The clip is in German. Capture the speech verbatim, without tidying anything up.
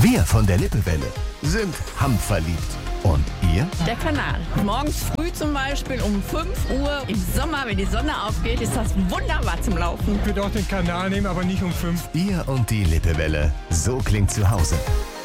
Wir von der Lippewelle sind handverliebt. Und ihr? Der Kanal. Morgens früh zum Beispiel um fünf Uhr im Sommer, wenn die Sonne aufgeht, ist das wunderbar zum Laufen. Ich würde auch den Kanal nehmen, aber nicht um fünf. Ihr und die Lippewelle. So klingt zu Hause.